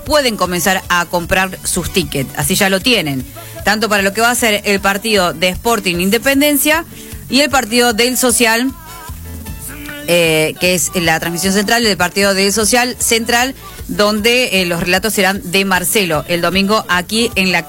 pueden comenzar a comprar sus tickets, así ya lo tienen, tanto para lo que va a ser el partido de Sporting Independencia y el partido del Social, que es la transmisión central del partido del Social Central, donde los relatos serán de Marcelo, el domingo aquí en la